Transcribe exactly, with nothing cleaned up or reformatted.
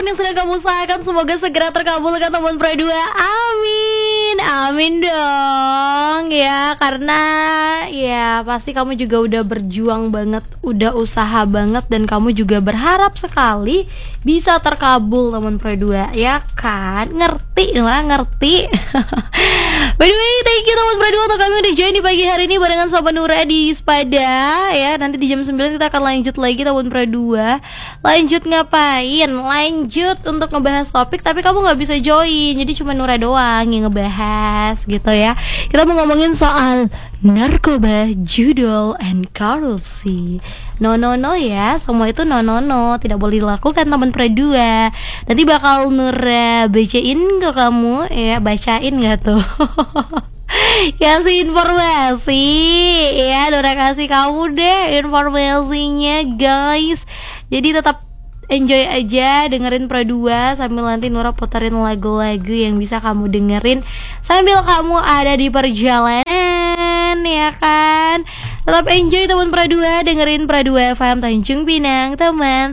yang sedang kamu usahakan semoga segera terkabulkan teman Pro dua. Amin, amin dong ya, karena ya pasti kamu juga udah berjuang banget, udah usaha banget, dan kamu juga berharap sekali bisa terkabul teman Pro dua, ya kan? Ngerti, Nora ngerti. By the way, thank you teman Pro dua untuk kami udah join di pagi hari ini barengan sama Nura di Spada ya. Nanti di jam sembilan kita akan lanjut lagi teman Pro dua. Lanjut ngapain? Lanjut untuk ngebahas topik tapi kamu gak bisa join, jadi cuma Nura doang yang ngebahas gitu ya. Kita mau ngomongin soal narkoba, judul, and korupsi. No no no ya, semua itu no no no, tidak boleh dilakukan teman Pro dua. Nanti bakal Nura bacain ke kamu ya, bacain gak tuh? Kasih informasi ya, Nura kasih kamu deh informasinya guys. Jadi tetap enjoy aja, dengerin Pro dua sambil nanti Nura puterin lagu-lagu yang bisa kamu dengerin sambil kamu ada di perjalanan, ya kan? Tetap enjoy teman Pro dua, dengerin Pro dua F M Tanjung Pinang teman.